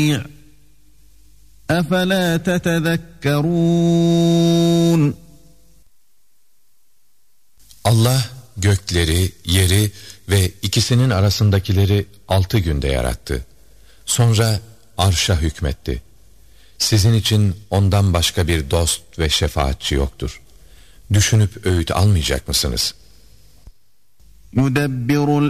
أَفَلَا تَتَذَكَّرُونَ Allah gökleri, yeri ve ikisinin arasındakileri 6 günde yarattı. Sonra arşa hükmetti. Sizin için ondan başka bir dost ve şefaatçi yoktur. Düşünüp öğüt almayacak mısınız? يُدَبِّرُ